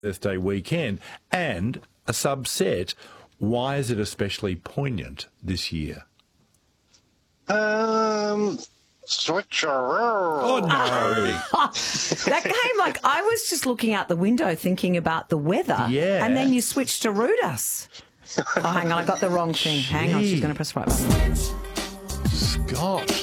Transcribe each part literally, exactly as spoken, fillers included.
birthday weekend? And a subset, why is it especially poignant this year? Um, switcheroo. Oh, no. That came like I was just looking out the window thinking about the weather. Yeah. And then you switched to root us. Oh, hang on, I got the wrong thing. Hang on, she's going to press the right button. Scott.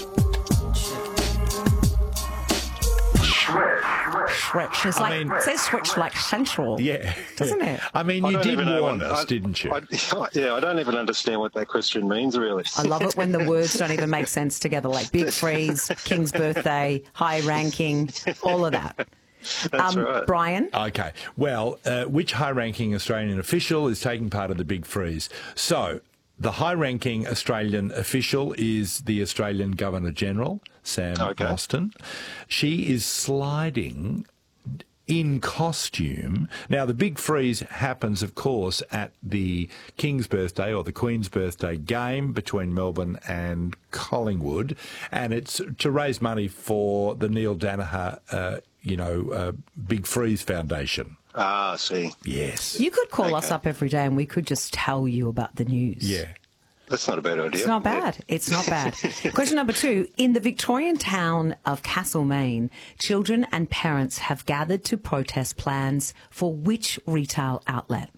Switch. It's like, I mean- it says switch like central. Yeah. Doesn't it? I mean, I you don't did even know warn what- us, I- didn't you? I, yeah, I don't even understand what that question means, really. I love it when the words don't even make sense together, like big freeze, King's birthday, high ranking, all of that. That's um, right. Brian? Okay. Well, uh, which high-ranking Australian official is taking part of the big freeze? So, the high-ranking Australian official is the Australian Governor-General, Sam Okay. Mostyn. She is sliding in costume. Now, the big freeze happens, of course, at the King's birthday or the Queen's birthday game between Melbourne and Collingwood, and it's to raise money for the Neil Danaher, uh, you know, uh, Big Freeze Foundation. Ah, I see. Yes. You could call Okay. us up every day and we could just tell you about the news. Yeah. That's not a bad idea. It's not bad. It's not bad. Question number two. In the Victorian town of Castlemaine, children and parents have gathered to protest plans for which retail outlet?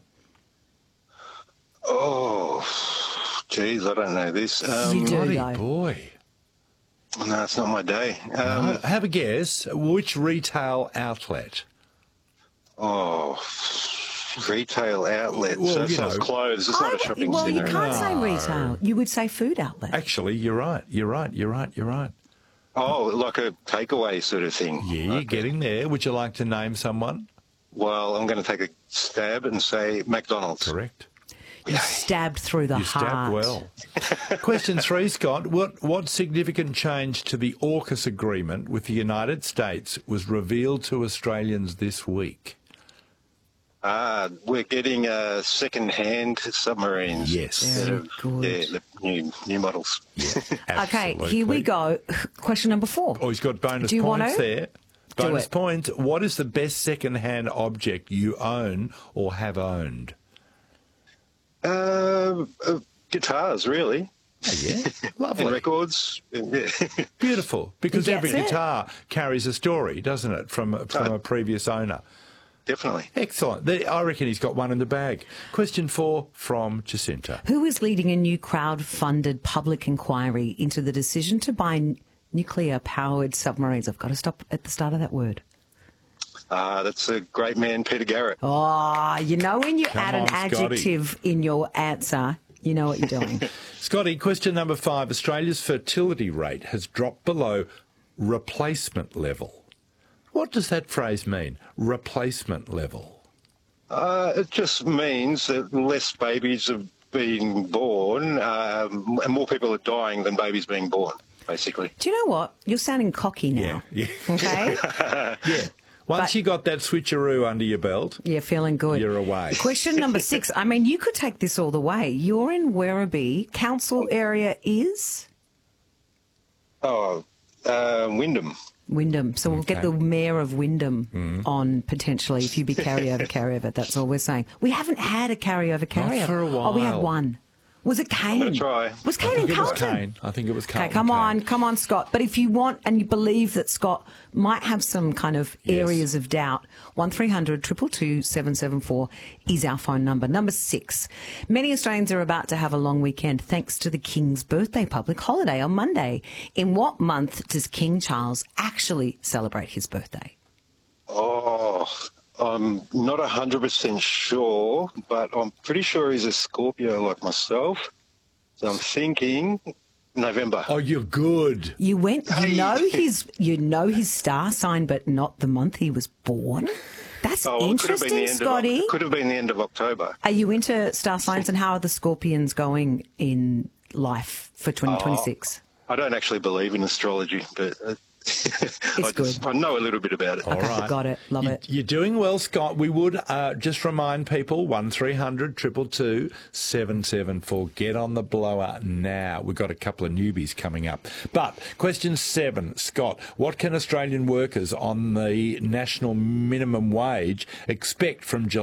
Oh, geez, I don't know this. Um, You do, Bloody though. boy. No, it's not my day. Um, Uh, have a guess. Which retail outlet? Oh, retail outlet. Well, so it you sells know- clothes. It's not I- a shopping well, you centre. can't say retail. You would say food outlet. Actually, you're right. You're right. You're right. You're right. Oh, like a takeaway sort of thing. Yeah, you're Okay. getting there. Would you like to name someone? Well, I'm going to take a stab and say McDonald's. Correct. You stabbed through the You stabbed heart. well. Question three, Scott. What what significant change to the AUKUS agreement with the United States was revealed to Australians this week? Ah, we're getting uh, second-hand submarines. Yes. Instead Very of, good. yeah, the new, new models. Okay, here we go. Question number four. Oh, he's got bonus Do you points want to? there. Bonus it. points. What is the best second-hand object you own or have owned? Uh, uh, guitars, really. Oh, yeah, And lovely. records. Yeah. Beautiful. Because He every gets it. guitar carries a story, doesn't it, from, from a previous owner. Definitely. Excellent. The- I reckon he's got one in the bag. Question four from Jacinta. Who is leading a new crowd-funded public inquiry into the decision to buy n- nuclear-powered submarines? I've got to stop at the start of that word. Uh, that's a great man, Peter Garrett. Oh, you know when you Come add an on, Scotty. adjective in your answer, you know what you're doing. Scotty, question number five. Australia's fertility rate has dropped below replacement level. What does that phrase mean? Replacement level. Uh, it just means that less babies have been born, um, and more people are dying than babies being born, basically. Do you know what? You're sounding cocky now. Yeah. Okay? Yeah. Once But- you got that switcheroo under your belt, You're feeling good. you're away. Question number six. I mean, you could take this all the way. You're in Werribee. Council area is Oh, uh, Wyndham. Wyndham. So we'll get Okay. the mayor of Wyndham Mm. on potentially if you be carryover, carryover. That's all we're saying. We haven't had a carryover, carryover. for a Oh, we had while. one. Was it Kane? gonna try. Was I Kane in think it was Carlton? Kane. I think it was Kane. Okay, come on, come on, Scott. But if you want and you believe that Scott might have some kind of Yes. areas of doubt, one three hundred two two two seven seven four is our phone number. Number six. Many Australians are about to have a long weekend thanks to the King's birthday public holiday on Monday. In what month does King Charles actually celebrate his birthday? Oh, I'm not one hundred percent sure, but I'm pretty sure he's a Scorpio like myself. So I'm thinking November. Oh, you're good. You went, you know his, you know his star sign, but not the month he was born. That's Oh, it could have been the interesting, end Scotty. of could have been the end of October. Are you into star signs and how are the Scorpions going in life for twenty twenty-six? I don't actually believe in astrology, but uh, I, just, I know a little bit about it. All right. Got it. Love you, it. You're doing well, Scott. We would uh, just remind people, one three hundred two two two seven seven four. Get on the blower now. We've got a couple of newbies coming up. But question seven, Scott, what can Australian workers on the national minimum wage expect from July